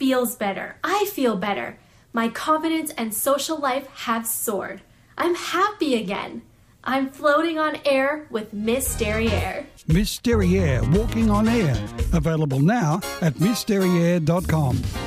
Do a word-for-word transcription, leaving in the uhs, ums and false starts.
feels better. I feel better. My confidence and social life have soared. I'm happy again. I'm floating on air with Miss Derriere. Miss Derriere, walking on air. Available now at miss derriere dot com.